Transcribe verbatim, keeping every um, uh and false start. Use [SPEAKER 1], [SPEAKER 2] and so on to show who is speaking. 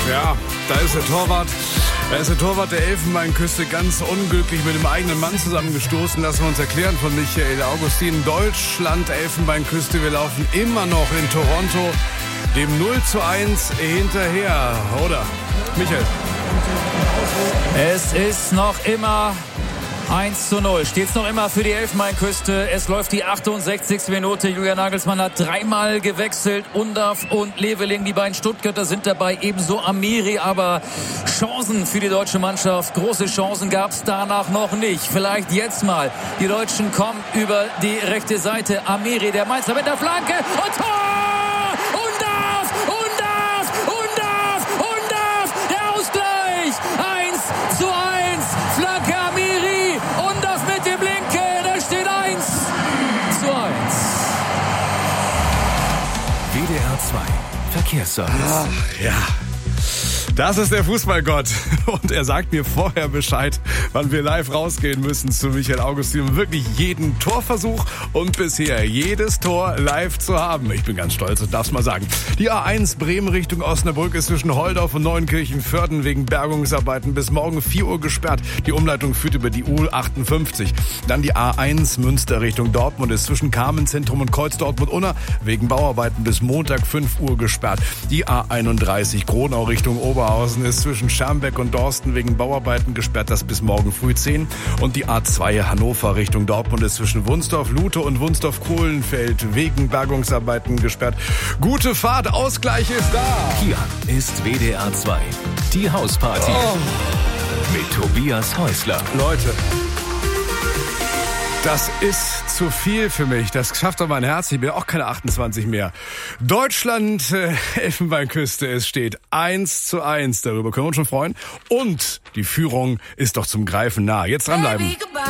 [SPEAKER 1] Ja, da ist der Torwart. Da ist der Torwart der Elfenbeinküste ganz unglücklich mit dem eigenen Mann zusammengestoßen. Lassen wir uns erklären von Michael Augustin. Deutschland, Elfenbeinküste. Wir laufen immer noch in Toronto dem null zu eins hinterher. Oder? Michael?
[SPEAKER 2] Es ist noch immer eins zu null. Steht's noch immer für die Elfenbeinküste. Es läuft die achtundsechzigste Minute. Julian Nagelsmann hat dreimal gewechselt. Undav und Leveling, die beiden Stuttgarter sind dabei. Ebenso Amiri. Aber Chancen für die deutsche Mannschaft, große Chancen gab's danach noch nicht. Vielleicht jetzt mal. Die Deutschen kommen über die rechte Seite. Amiri, der Mainzer mit der Flanke. Und Tor! Undav! Undav! Undav! Undav! Der Ausgleich! eins zu eins. Flanke Amiri. Undav mit dem Linke. Da steht eins zu eins.
[SPEAKER 3] W D R zwei Verkehrsservice.
[SPEAKER 1] Ach, ja. Das ist der Fußballgott. Und er sagt mir vorher Bescheid, wann wir live rausgehen müssen zu Michael Augustin, um wirklich jeden Torversuch und bisher jedes Tor live zu haben. Ich bin ganz stolz und darf's mal sagen. Die A eins Bremen Richtung Osnabrück ist zwischen Holdorf und Neunkirchen-Vörden wegen Bergungsarbeiten bis morgen vier Uhr gesperrt. Die Umleitung führt über die U achtundfünfzig. Dann die A eins Münster Richtung Dortmund ist zwischen Carmenzentrum und Kreuz Dortmund-Unna wegen Bauarbeiten bis Montag fünf Uhr gesperrt. Die A einunddreißig Gronau Richtung Oberhausen ist zwischen Schermbeck und Dorsten wegen Bauarbeiten gesperrt, das bis morgen früh zehn. Und die A zwei Hannover Richtung Dortmund ist zwischen Wunsdorf, Lute und Wunsdorf-Kohlenfeld wegen Bergungsarbeiten gesperrt. Gute Fahrt, Ausgleich ist da.
[SPEAKER 3] Hier ist W D R zwei, die Hausparty
[SPEAKER 1] Oh.
[SPEAKER 3] mit Tobias Häusler.
[SPEAKER 1] Leute, das ist zu viel für mich. Das schafft doch mein Herz. Ich bin auch keine achtundzwanzig mehr. Deutschland, äh, Elfenbeinküste, es steht eins zu eins. Darüber können wir uns schon freuen. Und die Führung ist doch zum Greifen nah. Jetzt dranbleiben.